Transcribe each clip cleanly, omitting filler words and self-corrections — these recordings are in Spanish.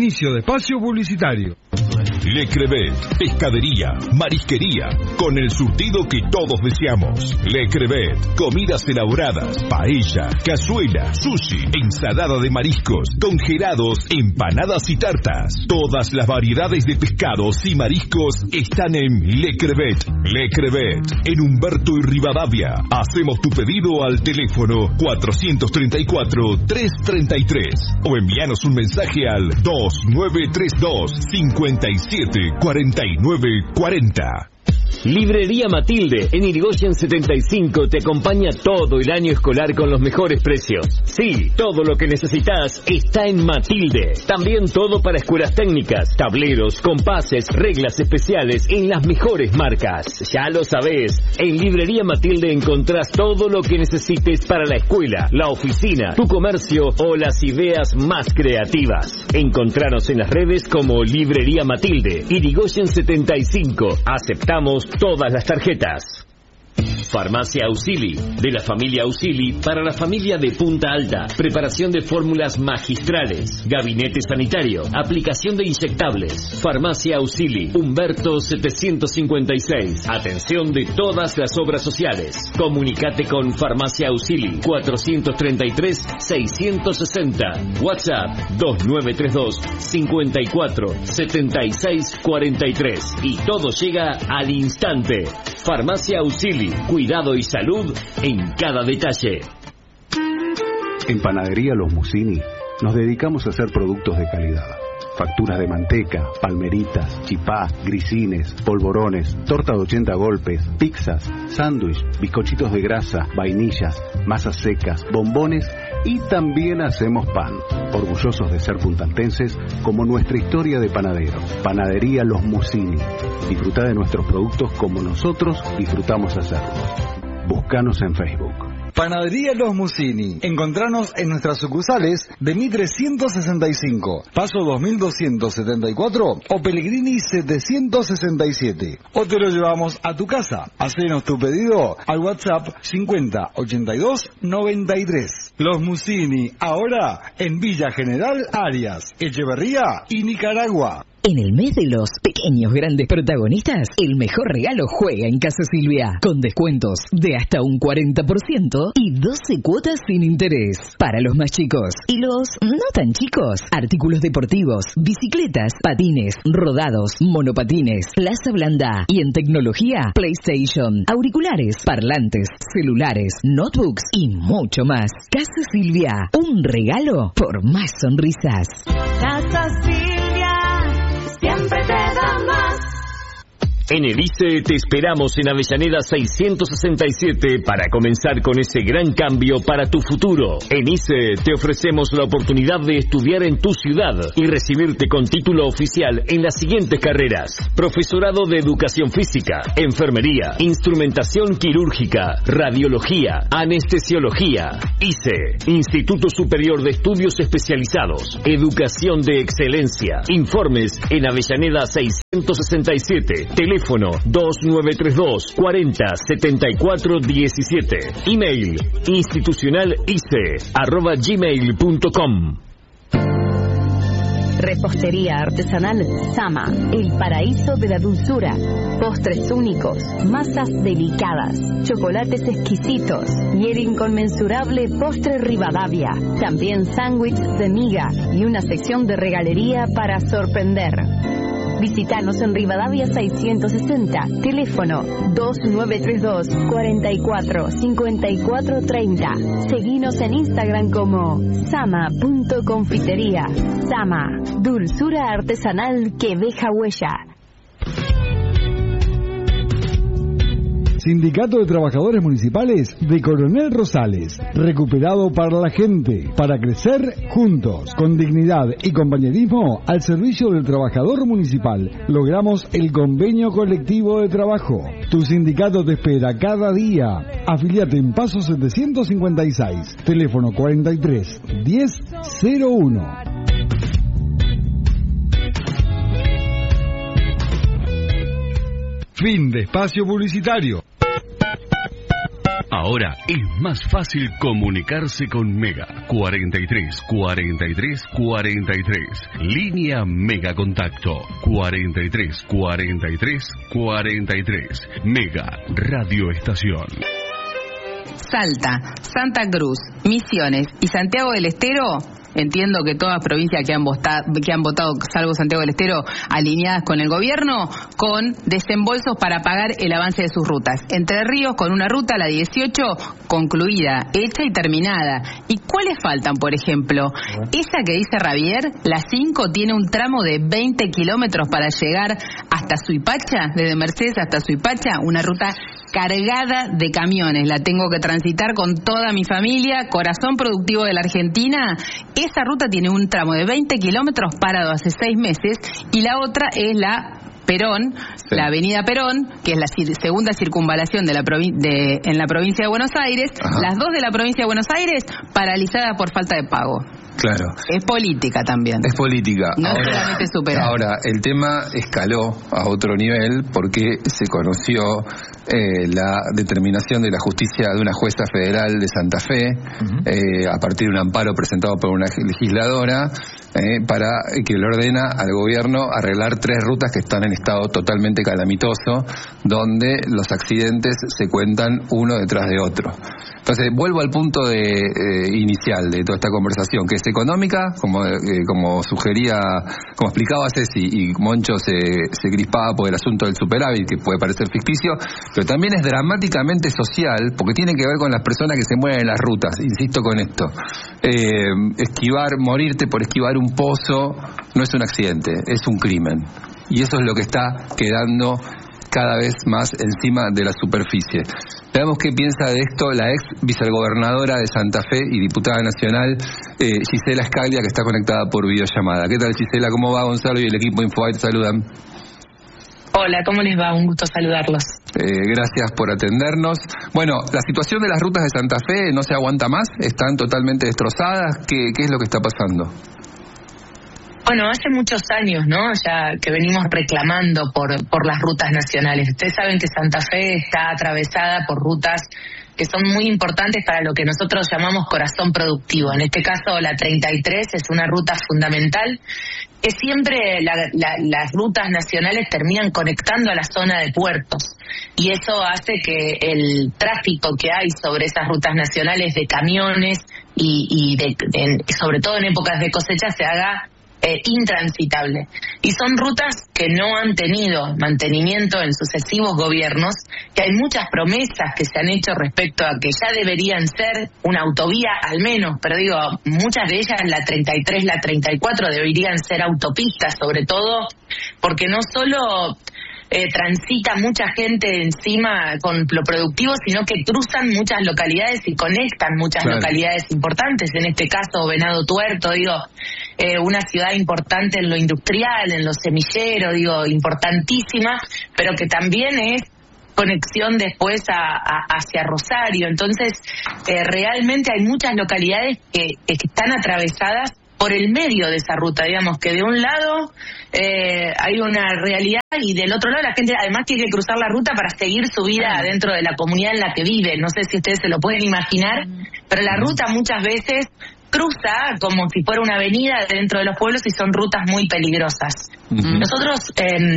Inicio de espacio publicitario. Lecrevet, pescadería, marisquería, con el surtido que todos deseamos. Lecrevet, comidas elaboradas, paella, cazuela, sushi, ensalada de mariscos, congelados, empanadas y tartas. Todas las variedades de pescados y mariscos están en Lecrevet. Lecrevet, en Humberto y Rivadavia. Hacemos tu pedido al teléfono 434-333 o envíanos un mensaje al 2932 57 49 40. Librería Matilde, en Irigoyen 75, te acompaña todo el año escolar con los mejores precios. Sí, todo lo que necesitas está en Matilde. También todo para escuelas técnicas, tableros, compases, reglas especiales en las mejores marcas. Ya lo sabés, en Librería Matilde encontrás todo lo que necesites para la escuela, la oficina, tu comercio o las ideas más creativas. Encontranos en las redes como Librería Matilde, Irigoyen 75. Aceptamos todas las tarjetas. Farmacia Auxili, de la familia Auxili para la familia de Punta Alta. Preparación de fórmulas magistrales, gabinete sanitario, aplicación de inyectables. Farmacia Auxili, Humberto 756. Atención de todas las obras sociales. Comunicate con Farmacia Auxili 433-660. WhatsApp 2932 54 76 43. Y todo llega al instante. Farmacia Auxili, cuidado y salud en cada detalle. En Panadería Los Musini nos dedicamos a hacer productos de calidad. Facturas de manteca, palmeritas, chipá, grisines, polvorones, torta de 80 golpes, pizzas, sándwich, bizcochitos de grasa, vainillas, masas secas, bombones y también hacemos pan. Orgullosos de ser puntaltenses como nuestra historia de panaderos. Panadería Los Musini. Disfruta de nuestros productos como nosotros disfrutamos hacerlos. Búscanos en Facebook. Panadería Los Musini. Encontranos en nuestras sucursales de Mitre 165, Paso 2274 o Pellegrini 767. O te lo llevamos a tu casa. Hacenos tu pedido al WhatsApp 50 82 93. Los Musini, ahora en Villa General Arias, Echeverría y Nicaragua. En el mes de los pequeños grandes protagonistas, el mejor regalo juega en Casa Silvia, con descuentos de hasta un 40% y 12 cuotas sin interés. Para los más chicos y los no tan chicos, artículos deportivos, bicicletas, patines, rodados, monopatines, laza blanda y en tecnología, PlayStation, auriculares, parlantes, celulares, notebooks y mucho más. Casa Silvia, un regalo por más sonrisas. Casa Silvia. Siempre te da más. En el ICE te esperamos en Avellaneda 667 para comenzar con ese gran cambio para tu futuro. En ICE te ofrecemos la oportunidad de estudiar en tu ciudad y recibirte con título oficial en las siguientes carreras: profesorado de educación física, enfermería, instrumentación quirúrgica, radiología, anestesiología. ICE, Instituto Superior de Estudios Especializados, Educación de Excelencia. Informes en Avellaneda 667, teléfono 2932 40 74 17. Email institucionalice@gmail.com. Repostería artesanal Sama, el paraíso de la dulzura. Postres únicos, masas delicadas, chocolates exquisitos y el inconmensurable postre Rivadavia. También sándwiches de miga y una sección de regalería para sorprender. Visítanos en Rivadavia 660, teléfono 2932 44 54 30. Seguinos en Instagram como sama.confitería. Sama, dulzura artesanal que deja huella. Sindicato de Trabajadores Municipales de Coronel Rosales, recuperado para la gente, para crecer juntos, con dignidad y compañerismo al servicio del trabajador municipal. Logramos el convenio colectivo de trabajo. Tu sindicato te espera cada día. Afiliate en Paso 756, teléfono 43 10 01. Fin de espacio publicitario. Ahora es más fácil comunicarse con Mega. 43 43 43. Línea Mega Contacto. 43 43 43. Mega Radio Estación. Salta, Santa Cruz, Misiones y Santiago del Estero. Entiendo que todas provincias que han votado, salvo Santiago del Estero, alineadas con el gobierno, con desembolsos para pagar el avance de sus rutas. Entre Ríos con una ruta, la 18, concluida, hecha y terminada. ¿Y cuáles faltan, por ejemplo? Esa que dice Javier, la 5, tiene un tramo de 20 kilómetros para llegar hasta Suipacha, desde Mercedes hasta Suipacha, una ruta cargada de camiones. La tengo que transitar con toda mi familia, corazón productivo de la Argentina. Esa ruta tiene un tramo de 20 kilómetros parado hace 6 meses y la otra es la Perón, sí, la avenida Perón, que es la segunda circunvalación de en la provincia de Buenos Aires. Ajá. Las dos de la provincia de Buenos Aires paralizadas por falta de pago. Claro. Es política también. Es política. No es solamente superar. Ahora, el tema escaló a otro nivel porque se conoció la determinación de la justicia de una jueza federal de Santa Fe, a partir de un amparo presentado por una legisladora, para que le ordena al gobierno arreglar 3 rutas que están en estado totalmente calamitoso, donde los accidentes se cuentan uno detrás de otro. Entonces, vuelvo al punto inicial de toda esta conversación, que es económica, como sugería, como explicaba Ceci, y Moncho se crispaba por el asunto del superávit, que puede parecer ficticio, pero también es dramáticamente social, porque tiene que ver con las personas que se mueven en las rutas. Insisto con esto. Morirte por esquivar un pozo no es un accidente, es un crimen. Y eso es lo que está quedando cada vez más encima de la superficie. Veamos qué piensa de esto la ex vicegobernadora de Santa Fe y diputada nacional, Gisela Scaglia, que está conectada por videollamada. ¿Qué tal, Gisela? ¿Cómo va? Gonzalo y el equipo Infobae te saludan. Hola, ¿cómo les va? Un gusto saludarlos. Gracias por atendernos. Bueno, la situación de las rutas de Santa Fe no se aguanta más, están totalmente destrozadas. ¿Qué es lo que está pasando? Bueno, hace muchos años, ¿no? Ya que venimos reclamando por las rutas nacionales. Ustedes saben que Santa Fe está atravesada por rutas que son muy importantes para lo que nosotros llamamos corazón productivo. En este caso, la 33 es una ruta fundamental que siempre las rutas nacionales terminan conectando a la zona de puertos. Y eso hace que el tráfico que hay sobre esas rutas nacionales de camiones y sobre todo en épocas de cosecha se haga intransitable. Y son rutas que no han tenido mantenimiento en sucesivos gobiernos, que hay muchas promesas que se han hecho respecto a que ya deberían ser una autovía al menos, pero digo, muchas de ellas, la 33, la 34, deberían ser autopistas, sobre todo porque no solo transita mucha gente encima con lo productivo, sino que cruzan muchas localidades y conectan muchas localidades importantes, en este caso Venado Tuerto, una ciudad importante en lo industrial, en lo semillero, importantísima, pero que también es conexión después hacia Rosario. Entonces, realmente hay muchas localidades que están atravesadas por el medio de esa ruta, digamos, que de un lado hay una realidad y del otro lado la gente además tiene que cruzar la ruta para seguir su vida dentro de la comunidad en la que vive. No sé si ustedes se lo pueden imaginar, pero la ruta muchas veces cruza como si fuera una avenida dentro de los pueblos y son rutas muy peligrosas. Nosotros,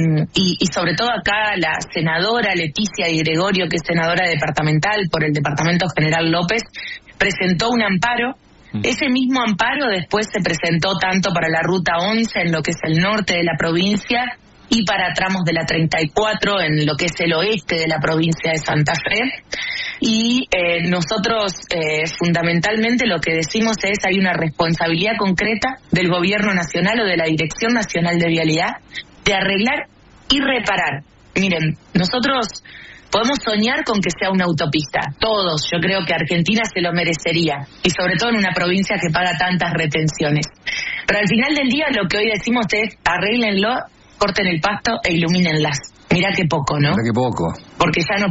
y sobre todo acá la senadora Leticia Di Gregorio, que es senadora departamental por el Departamento General López, presentó un amparo. Ese mismo amparo después se presentó tanto para la Ruta 11 en lo que es el norte de la provincia y para tramos de la 34 en lo que es el oeste de la provincia de Santa Fe. Y nosotros fundamentalmente lo que decimos es hay una responsabilidad concreta del Gobierno Nacional o de la Dirección Nacional de Vialidad de arreglar y reparar. Miren, nosotros podemos soñar con que sea una autopista, todos, yo creo que Argentina se lo merecería, y sobre todo en una provincia que paga tantas retenciones. Pero al final del día lo que hoy decimos es arréglenlo, corten el pasto e ilumínenlas. Mirá qué poco, ¿no? Mirá qué poco. Porque ya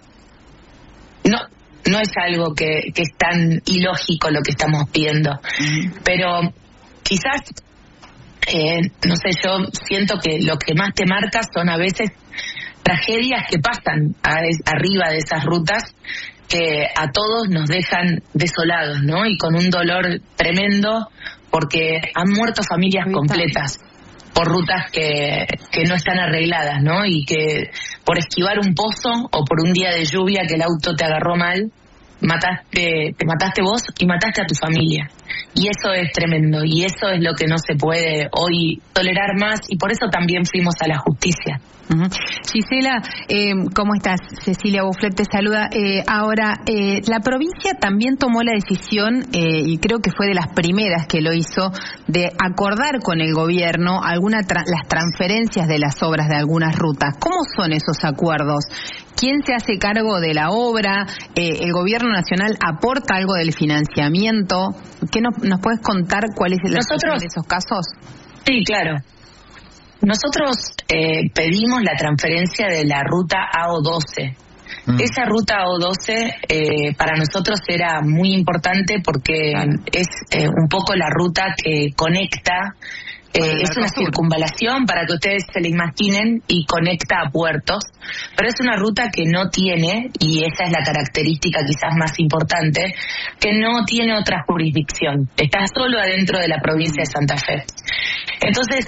no es algo que es tan ilógico lo que estamos pidiendo. Pero quizás, no sé, yo siento que lo que más te marca son a veces tragedias que pasan arriba de esas rutas que a todos nos dejan desolados, ¿no? Y con un dolor tremendo, porque han muerto familias completas por rutas que no están arregladas, ¿no? Y que por esquivar un pozo o por un día de lluvia que el auto te agarró mal, te mataste vos y mataste a tu familia. Y eso es tremendo, y eso es lo que no se puede hoy tolerar más, y por eso también fuimos a la justicia. Gisela, ¿cómo estás? Cecilia Bouflet te saluda. Ahora, la provincia también tomó la decisión, y creo que fue de las primeras que lo hizo, de acordar con el gobierno las transferencias de las obras de algunas rutas. ¿Cómo son esos acuerdos? ¿Quién se hace cargo de la obra? ¿El gobierno nacional aporta algo del financiamiento? ¿Qué nos puedes contar cuál es la situación de esos casos? Sí, claro. Nosotros pedimos la transferencia de la ruta AO12. Esa ruta AO12 para nosotros era muy importante porque es un poco la ruta que conecta, es una circunvalación para que ustedes se la imaginen, y conecta a puertos, pero es una ruta que no tiene, y esa es la característica quizás más importante, que no tiene otra jurisdicción, está solo adentro de la provincia de Santa Fe. Entonces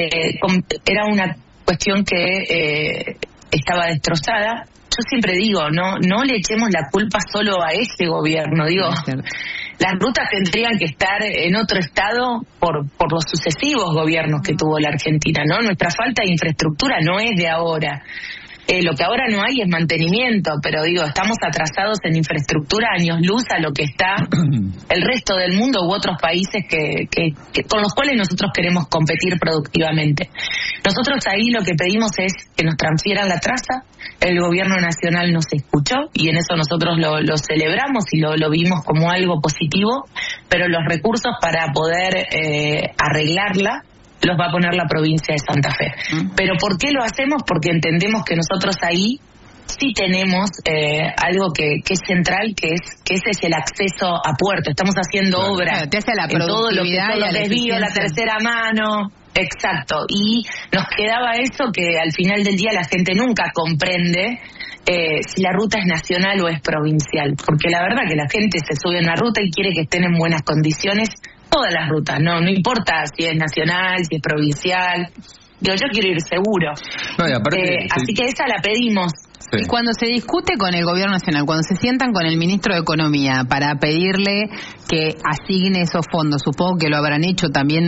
era una cuestión que estaba destrozada. Yo siempre digo, no le echemos la culpa solo a este gobierno, digo, las rutas tendrían que estar en otro estado por los sucesivos gobiernos que tuvo la Argentina, ¿no? Nuestra falta de infraestructura no es de ahora. Lo que ahora no hay es mantenimiento, pero digo, estamos atrasados en infraestructura años luz a lo que está el resto del mundo u otros países que con los cuales nosotros queremos competir productivamente. Nosotros ahí lo que pedimos es que nos transfieran la traza. El gobierno nacional nos escuchó y en eso nosotros lo celebramos y lo vimos como algo positivo, pero los recursos para poder arreglarla los va a poner la provincia de Santa Fe. ¿Pero por qué lo hacemos? Porque entendemos que nosotros ahí sí tenemos algo que es central, que ese es el acceso a puerto. Estamos haciendo obras en todo lo que son los desvíos, la tercera mano. Exacto. Y nos quedaba eso que al final del día la gente nunca comprende si la ruta es nacional o es provincial. Porque la verdad que la gente se sube a una ruta y quiere que estén en buenas condiciones todas las rutas, no importa si es nacional, si es provincial. Digo, yo quiero ir seguro. No, y aparte, así que esa la pedimos. Sí. Y cuando se discute con el gobierno nacional, cuando se sientan con el ministro de Economía para pedirle que asigne esos fondos, supongo que lo habrán hecho también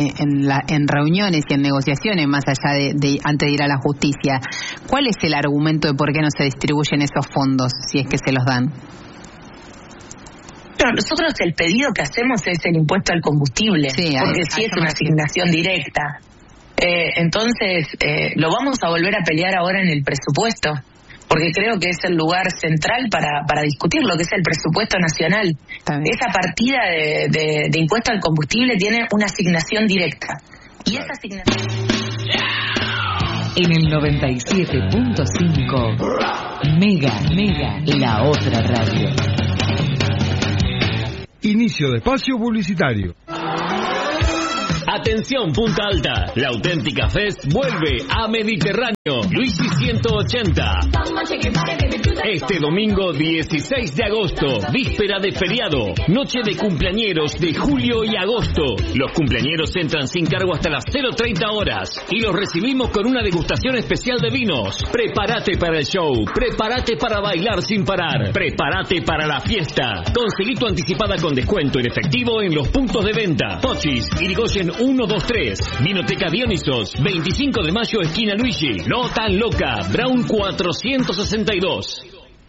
en reuniones y en negociaciones, más allá de antes de ir a la justicia. ¿Cuál es el argumento de por qué no se distribuyen esos fondos, si es que se los dan? Nosotros el pedido que hacemos es el impuesto al combustible, porque sí es una asignación directa. Entonces, lo vamos a volver a pelear ahora en el presupuesto, porque creo que es el lugar central para discutir lo que es el presupuesto nacional. Esa partida de impuesto al combustible tiene una asignación directa. Y esa asignación... En el 97.5, Mega, la otra radio. Inicio de espacio publicitario. Atención Punta Alta, la auténtica Fest vuelve a Mediterráneo, Luigi 180. Este domingo 16 de agosto, víspera de feriado, noche de cumpleañeros de julio y agosto. Los cumpleañeros entran sin cargo hasta las 0:30 horas y los recibimos con una degustación especial de vinos. Prepárate para el show, prepárate para bailar sin parar, prepárate para la fiesta. Conseguí tu anticipada con descuento en efectivo en los puntos de venta. Pochis, Irigoyen 123, Vinoteca Dionisos, 25 de mayo esquina Luigi, No Tan Loca, Brown 462.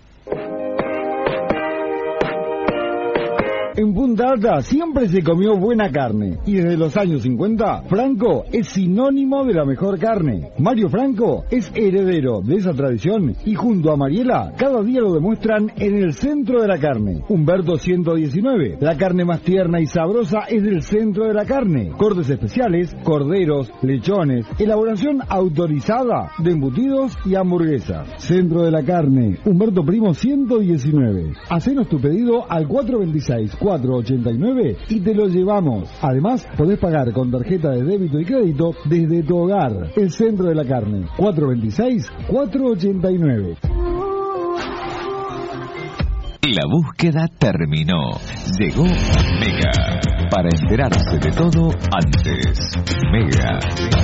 En Punta Alta siempre se comió buena carne y desde los años 50 Franco es sinónimo de la mejor carne. Mario Franco es heredero de esa tradición y junto a Mariela cada día lo demuestran en el centro de la carne. Humberto 119, la carne más tierna y sabrosa es del centro de la carne. Cortes especiales, corderos, lechones, elaboración autorizada de embutidos y hamburguesas. Centro de la carne, Humberto Primo 119. Hacenos tu pedido al 426-489 y te lo llevamos. Además, podés pagar con tarjeta de débito y crédito desde tu hogar. El Centro de la Carne, 426-489. La búsqueda terminó. Llegó Mega. Para enterarse de todo antes. Mega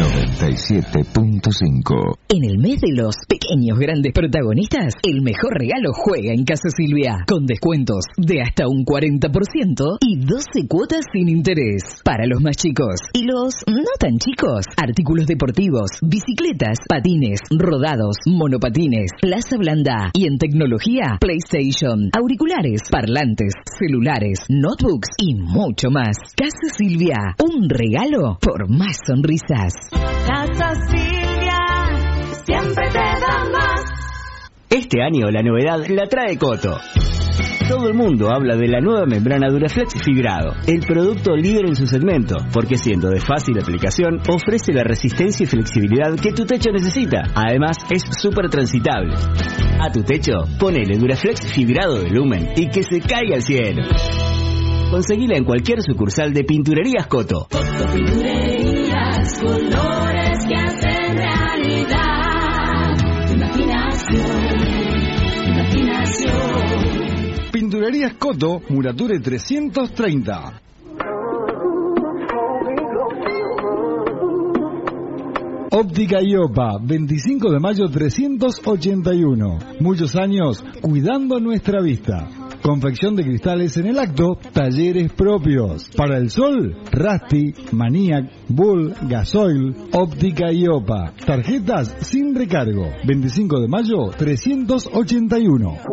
97.5. En el mes de los pequeños grandes protagonistas, el mejor regalo juega en Casa Silvia, con descuentos de hasta un 40% y 12 cuotas sin interés. Para los más chicos y los no tan chicos, artículos deportivos, bicicletas, patines, rodados, monopatines, plaza blanda y en tecnología, PlayStation, auriculares, parlantes, celulares, notebooks y mucho más. Casa Silvia, un regalo por más sonrisas. Casa Silvia, siempre te da más. Este año la novedad la trae Coto. Todo el mundo habla de la nueva membrana Duraflex Fibrado, el producto líder en su segmento, porque siendo de fácil aplicación, ofrece la resistencia y flexibilidad que tu techo necesita. Además, es súper transitable. A tu techo, ponele Duraflex Fibrado de Lumen y que se caiga al cielo. Conseguila en cualquier sucursal de Pinturerías Coto. Coto Pinturerías, colores que hacen realidad tu imaginación, Pinturerías Coto, Murature 330. Óptica Iopa, 25 de mayo 381. Muchos años cuidando nuestra vista. Confección de cristales en el acto, talleres propios. Para el sol, Rasti, Maniac, Bull, Gasoil, Óptica Iopa. Tarjetas sin recargo. 25 de mayo 381.